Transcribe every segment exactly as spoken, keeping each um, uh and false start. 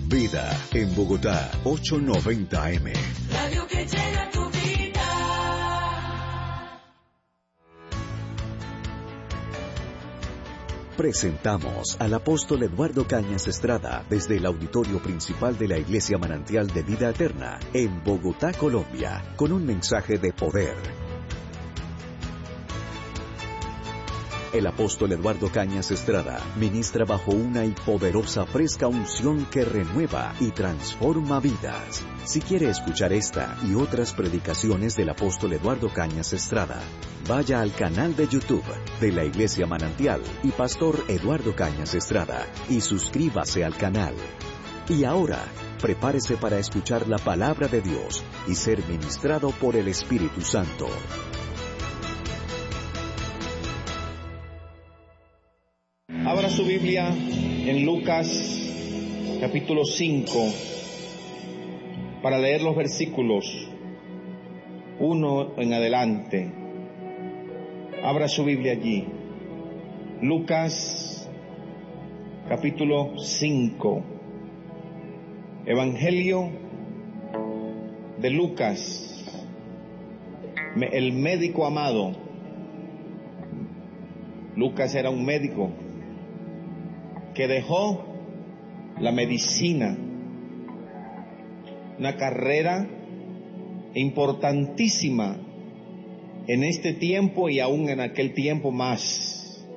Vida en Bogotá, ochocientos noventa eme. Radio que llega a tu vida. Presentamos al apóstol Eduardo Cañas Estrada desde el auditorio principal de la Iglesia Manantial de Vida Eterna en Bogotá, Colombia, con un mensaje de poder. El apóstol Eduardo Cañas Estrada ministra bajo una y poderosa fresca unción que renueva y transforma vidas. Si quiere escuchar esta y otras predicaciones del apóstol Eduardo Cañas Estrada, vaya al canal de YouTube de la Iglesia Manantial y Pastor Eduardo Cañas Estrada y suscríbase al canal. Y ahora, prepárese para escuchar la palabra de Dios y ser ministrado por el Espíritu Santo. Abra su Biblia en Lucas capítulo cinco para leer los versículos uno en adelante. Abra su Biblia allí. Lucas capítulo cinco. Evangelio de Lucas, el médico amado. Lucas era un médico que dejó la medicina, una carrera importantísima en este tiempo y aún en aquel tiempo más.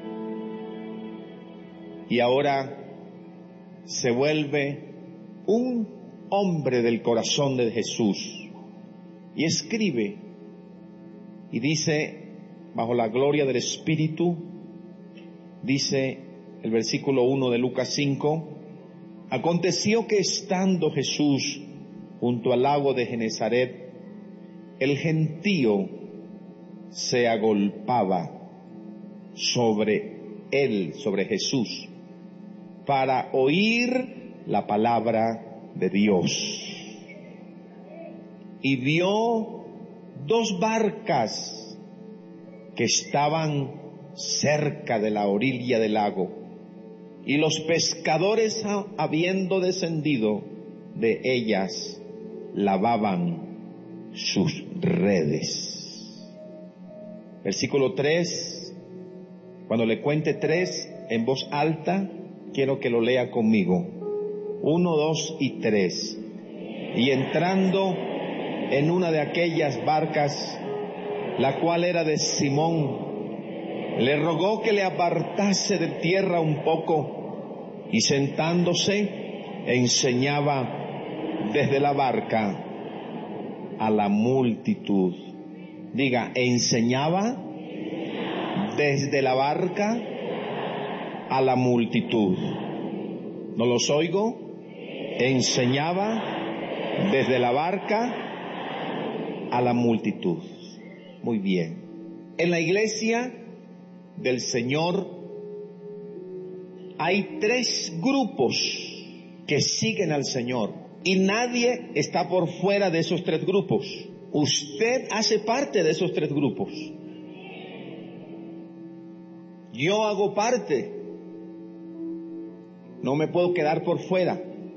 Y ahora se vuelve un hombre del corazón de Jesús y escribe y dice, bajo la gloria del Espíritu, dice el versículo uno de Lucas cinco, aconteció que estando Jesús junto al lago de Genezaret, el gentío se agolpaba sobre él, sobre Jesús, para oír la palabra de Dios. Y vio dos barcas que estaban cerca de la orilla del lago, y los pescadores, habiendo descendido de ellas, lavaban sus redes. Versículo tres, cuando le cuente tres en voz alta, quiero que lo lea conmigo. Uno, dos y tres. Y entrando en una de aquellas barcas, la cual era de Simón, le rogó que le apartase de tierra un poco, y sentándose enseñaba desde la barca a la multitud. Diga, enseñaba desde la barca a la multitud. ¿No los oigo? Enseñaba desde la barca a la multitud. Muy bien. En la iglesia del Señor hay tres grupos que siguen al Señor y nadie está por fuera de esos tres grupos. Usted hace parte de esos tres grupos. Yo hago parte. No me puedo quedar por fuera.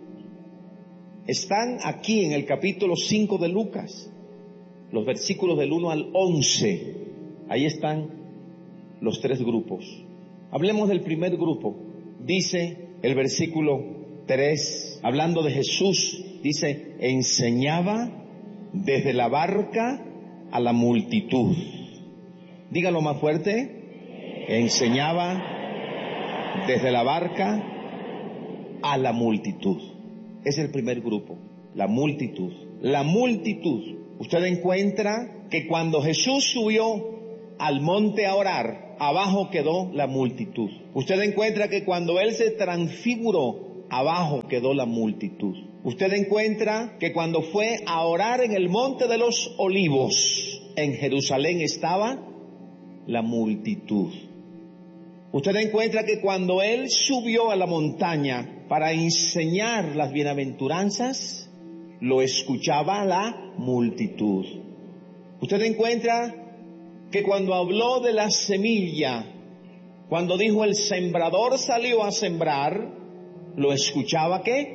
Están aquí en el capítulo cinco de Lucas, los versículos del uno al once. Ahí están los tres grupos. Hablemos del primer grupo. Dice el versículo tres, hablando de Jesús, dice, enseñaba desde la barca a la multitud. Dígalo más fuerte. Enseñaba desde la barca a la multitud. Es el primer grupo, la multitud. La multitud. Usted encuentra que cuando Jesús subió al monte a orar, abajo quedó la multitud. Usted encuentra que cuando Él se transfiguró, abajo quedó la multitud. Usted encuentra que cuando fue a orar en el monte de los olivos, en Jerusalén estaba la multitud. Usted encuentra que cuando Él subió a la montaña para enseñar las bienaventuranzas, lo escuchaba la multitud. Usted encuentra que cuando habló de la semilla, cuando dijo el sembrador salió a sembrar, lo escuchaba ¿qué?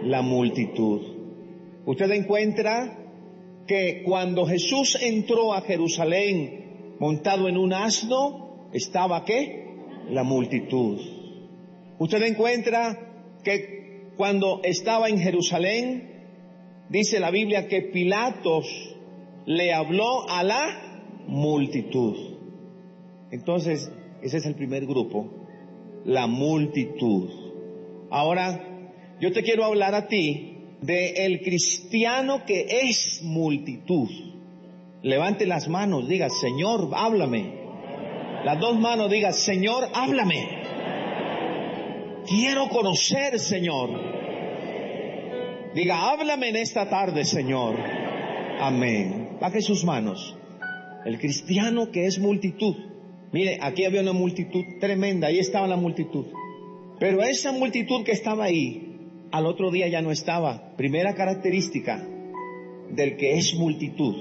la multitud. Usted encuentra que cuando Jesús entró a Jerusalén montado en un asno, ¿estaba qué? La multitud. Usted encuentra que cuando estaba en Jerusalén, dice la Biblia que Pilatos le habló a la multitud. Entonces, ese es el primer grupo, la multitud. Ahora, yo te quiero hablar a ti de el cristiano que es multitud. Levante las manos, diga, Señor, háblame. Las dos manos, diga, Señor, háblame. Quiero conocer, Señor. Diga, háblame en esta tarde, Señor. Amén. Baje sus manos. El cristiano que es multitud. Mire, aquí había una multitud tremenda, ahí estaba la multitud. Pero esa multitud que estaba ahí, al otro día ya no estaba. Primera característica del que es multitud.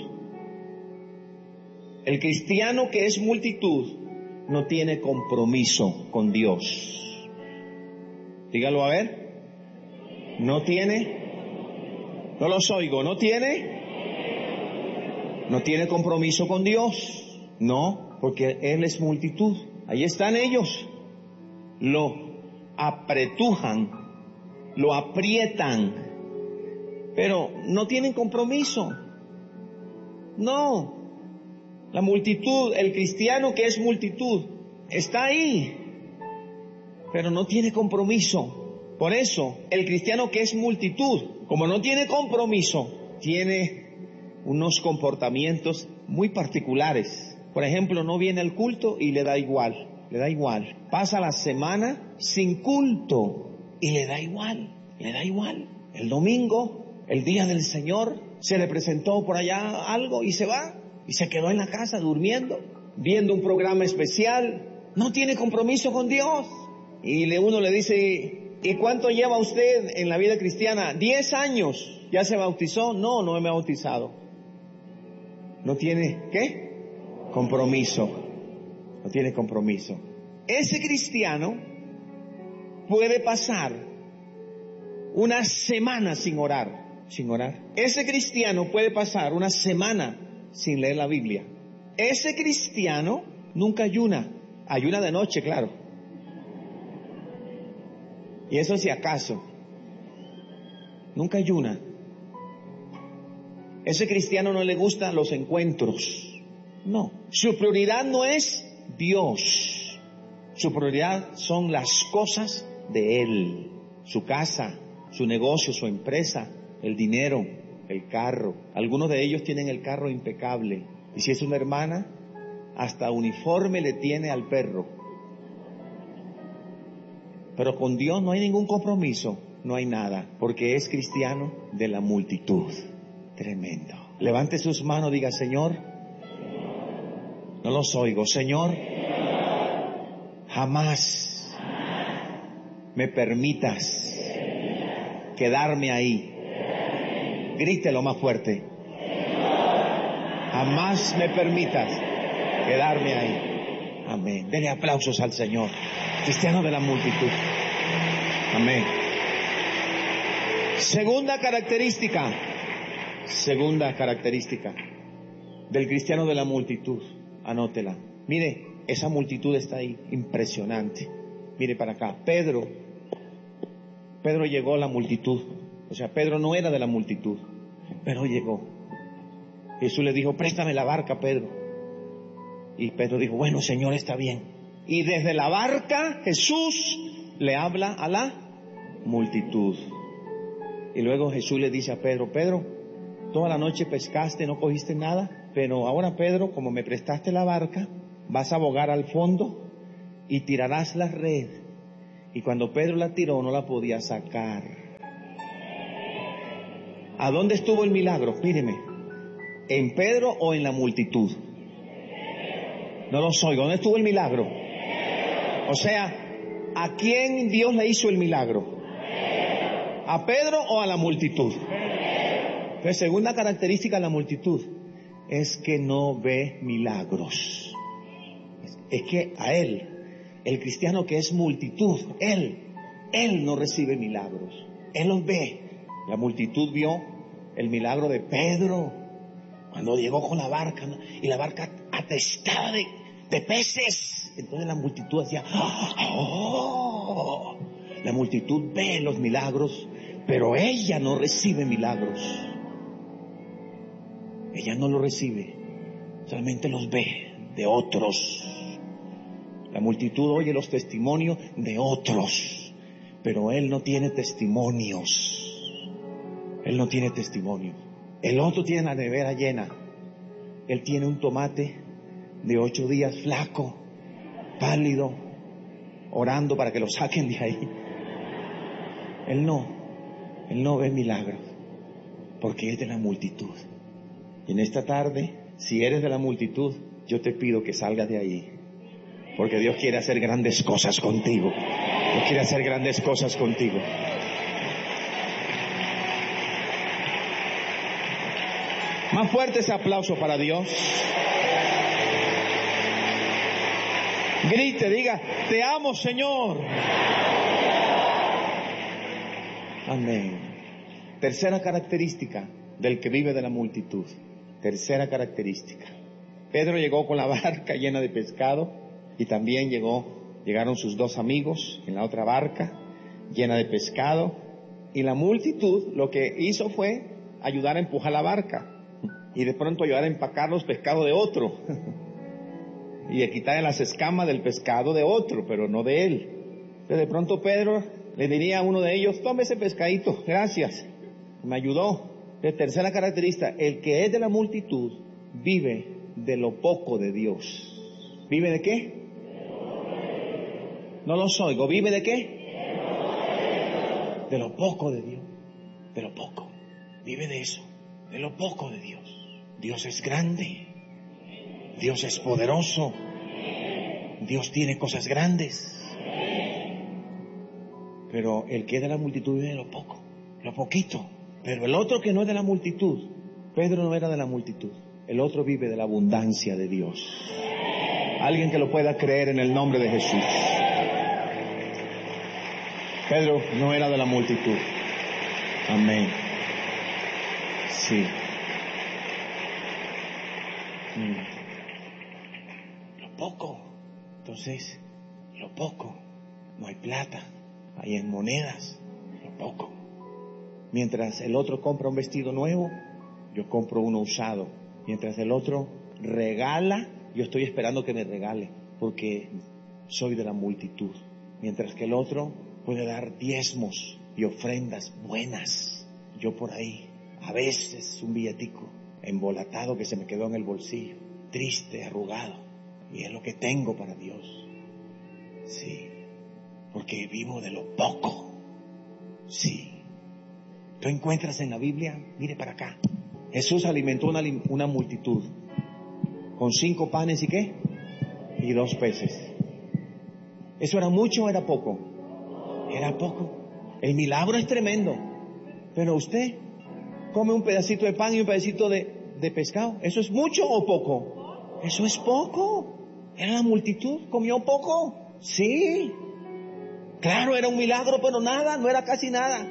El cristiano que es multitud no tiene compromiso con Dios. Dígalo a ver. No tiene. No los oigo. No tiene. No tiene compromiso con Dios. No, porque Él es multitud. Ahí están ellos. Lo apretujan. Lo aprietan, pero no tienen compromiso. No, la multitud, el cristiano que es multitud, está ahí, pero no tiene compromiso. Por eso, el cristiano que es multitud, como no tiene compromiso, tiene unos comportamientos muy particulares. Por ejemplo, no viene al culto y le da igual, le da igual. Pasa la semana sin culto. Y le da igual, le da igual. El domingo, el día del Señor, se le presentó por allá algo y se va. Y se quedó en la casa durmiendo, viendo un programa especial. No tiene compromiso con Dios. Y le, uno le dice, ¿y cuánto lleva usted en la vida cristiana? Diez años. ¿Ya se bautizó? No, no me he bautizado. No tiene, ¿qué? Compromiso. No tiene compromiso. Ese cristiano puede pasar una semana sin orar, sin orar. Ese cristiano puede pasar una semana sin leer la Biblia. Ese cristiano nunca ayuna, ayuna de noche, claro. Y eso si acaso, nunca ayuna. Ese cristiano no le gustan los encuentros, no. Su prioridad no es Dios, su prioridad son las cosas de Él, su casa, su negocio, su empresa, el dinero, el carro. Algunos de ellos tienen el carro impecable. Y si es una hermana, hasta uniforme le tiene al perro. Pero con Dios no hay ningún compromiso, no hay nada, porque es cristiano de la multitud. Tremendo. Levante sus manos, diga, Señor, no los oigo, Señor, jamás me permitas quedarme ahí. Grítelo más fuerte. Jamás me permitas quedarme ahí. Amén. Denle aplausos al Señor. Cristiano de la multitud. Amén. Segunda característica. Segunda característica del cristiano de la multitud. Anótela. Mire, esa multitud está ahí. Impresionante. Mire para acá. Pedro. Pedro llegó a la multitud. O sea, Pedro no era de la multitud, pero llegó. Jesús le dijo, préstame la barca, Pedro. Y Pedro dijo, bueno, Señor, está bien. Y desde la barca Jesús le habla a la multitud. Y luego Jesús le dice a Pedro, Pedro, toda la noche pescaste, no cogiste nada, pero ahora, Pedro, como me prestaste la barca, vas a bogar al fondo y tirarás la red. Y cuando Pedro la tiró, no la podía sacar. ¿A dónde estuvo el milagro? Míreme. ¿En Pedro o en la multitud? No los oigo. ¿Dónde estuvo el milagro? O sea, ¿a quién Dios le hizo el milagro? ¿A Pedro o a la multitud? Entonces, segunda característica de la multitud es que no ve milagros. Es que a él, el cristiano que es multitud, él, él no recibe milagros. Él los ve, La multitud vio el milagro de Pedro cuando llegó con la barca, ¿no? Y la barca atestada de, de peces. Entonces la multitud hacía, ¡oh! La multitud ve los milagros, pero ella no recibe milagros. Ella no los recibe, solamente los ve de otros. La multitud oye los testimonios de otros, pero él no tiene testimonios. Él no tiene testimonios. El otro tiene la nevera llena. Él tiene un tomate de ocho días flaco, pálido, orando para que lo saquen de ahí. Él no, él no ve milagros, porque es de la multitud. Y en esta tarde, si eres de la multitud, yo te pido que salgas de ahí, porque Dios quiere hacer grandes cosas contigo. Dios quiere hacer grandes cosas contigo. Más fuerte ese aplauso para Dios. Grite, diga, te amo, Señor. Amén. Tercera característica del que vive de la multitud. Tercera característica. Pedro llegó con la barca llena de pescado y también llegó, llegaron sus dos amigos en la otra barca llena de pescado, y la multitud lo que hizo fue ayudar a empujar la barca y de pronto ayudar a empacar los pescados de otro y a quitarle las escamas del pescado de otro, pero no de él. Entonces de pronto Pedro le diría a uno de ellos, tome ese pescadito, gracias, me ayudó. La tercera característica, el que es de la multitud vive de lo poco de Dios. ¿Vive de qué? No los oigo. ¿Vive de qué? De lo poco de Dios. De lo poco. Vive de eso. De lo poco de Dios. Dios es grande. Dios es poderoso. Dios tiene cosas grandes. Pero el que es de la multitud vive de lo poco. Lo poquito. Pero el otro que no es de la multitud, Pedro no era de la multitud, el otro vive de la abundancia de Dios. Alguien que lo pueda creer en el nombre de Jesús. Pedro no era de la multitud. Amén. Sí. Mm. Lo poco. Entonces, lo poco. No hay plata, hay en monedas. Lo poco. Mientras el otro compra un vestido nuevo, yo compro uno usado. Mientras el otro regala, yo estoy esperando que me regale, porque soy de la multitud. Mientras que el otro puede dar diezmos y ofrendas buenas, yo por ahí, a veces un billetico embolatado que se me quedó en el bolsillo, triste, arrugado, y es lo que tengo para Dios. Sí, porque vivo de lo poco. Sí. Tú encuentras en la Biblia, mire para acá, Jesús alimentó una, una multitud con cinco panes y qué, y dos peces. ¿Eso era mucho o era poco? Era poco. El milagro es tremendo, pero usted come un pedacito de pan y un pedacito de, de pescado. ¿Eso es mucho o poco? Eso es poco. Era la multitud, comió poco. Sí, claro, era un milagro, pero nada, no era casi nada.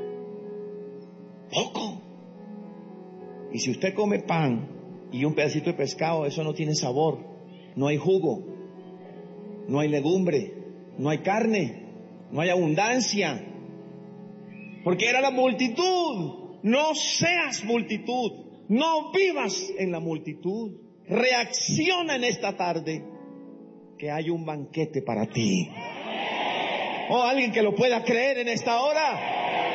Poco. Y si usted come pan y un pedacito de pescado, eso no tiene sabor, no hay jugo, no hay legumbre, no hay carne, no hay abundancia, porque era la multitud. No seas multitud, no vivas en la multitud. Reacciona en esta tarde, que hay un banquete para ti. O oh, alguien que lo pueda creer en esta hora.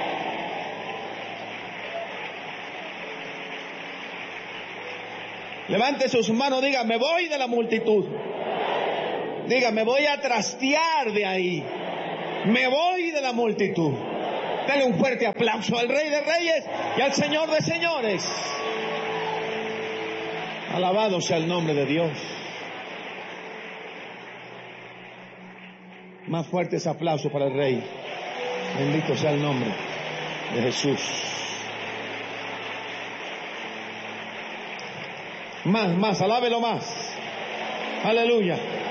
Levante sus manos, diga, me voy de la multitud. Diga, me voy a trastear de ahí. Me voy de la multitud. Dale un fuerte aplauso al Rey de Reyes y al Señor de Señores. Alabado sea el nombre de Dios. Más fuerte ese aplauso para el Rey. Bendito sea el nombre de Jesús. Más, más, alábelo más. Aleluya.